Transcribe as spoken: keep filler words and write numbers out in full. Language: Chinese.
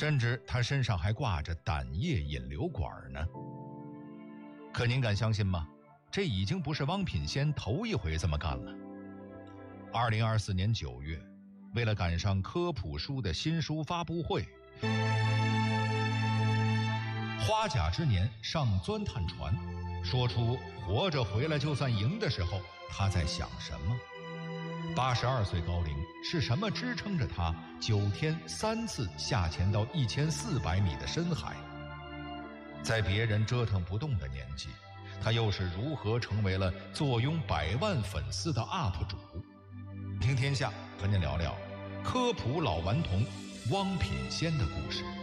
甚至他身上还挂着胆液引流管呢。可您敢相信吗？这已经不是汪品仙头一回这么干了。二零二四年九月，为了赶上科普书的新书发布会，花甲之年上钻探船，说出活着回来就算赢的时候，他在想什么？八十二岁高龄，是什么支撑着他九天三次下潜到一千四百米的深海？在别人折腾不动的年纪，他又是如何成为了坐拥百万粉丝的 U P 主？听天下和您聊聊科普老顽童汪品仙的故事。